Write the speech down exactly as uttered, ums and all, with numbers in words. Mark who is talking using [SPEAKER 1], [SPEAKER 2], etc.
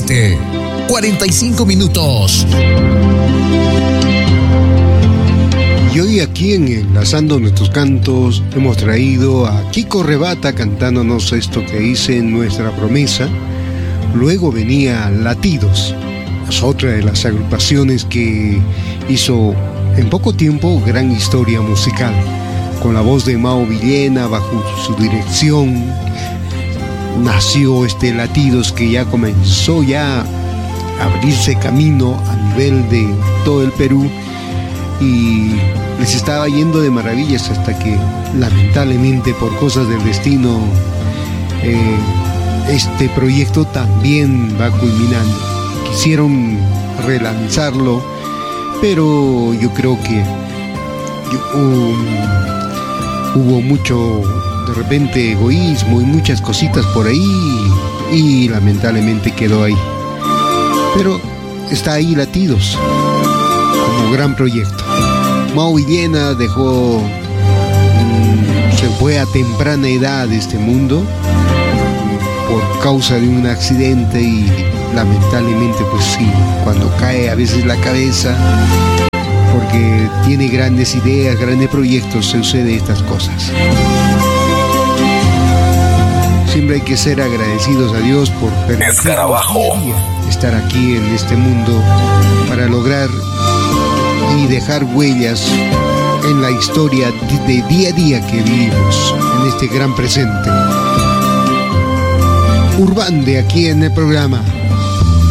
[SPEAKER 1] siete, cuarenta y cinco minutos.
[SPEAKER 2] Y hoy aquí en Enlazando Nuestros Cantos hemos traído a Kiko Rebata cantándonos esto que dice Nuestra Promesa. Luego venía Latidos, es otra de las agrupaciones que hizo en poco tiempo gran historia musical, con la voz de Mao Villena bajo su dirección. Nació este Latidos que ya comenzó ya a abrirse camino a nivel de todo el Perú y les estaba yendo de maravillas hasta que lamentablemente por cosas del destino eh, este proyecto también va culminando. Quisieron relanzarlo, pero yo creo que um, hubo mucho de repente egoísmo y muchas cositas por ahí y lamentablemente quedó ahí, pero está ahí Latidos como gran proyecto. Mao Villena dejó mmm, se fue a temprana edad de este mundo por causa de un accidente y lamentablemente pues sí, cuando cae a veces la cabeza porque tiene grandes ideas, grandes proyectos, se sucede estas cosas. Siempre hay que ser agradecidos a Dios por permitirnos estar aquí en este mundo para lograr y dejar huellas en la historia de día a día que vivimos en este gran presente. Urbande aquí en el programa.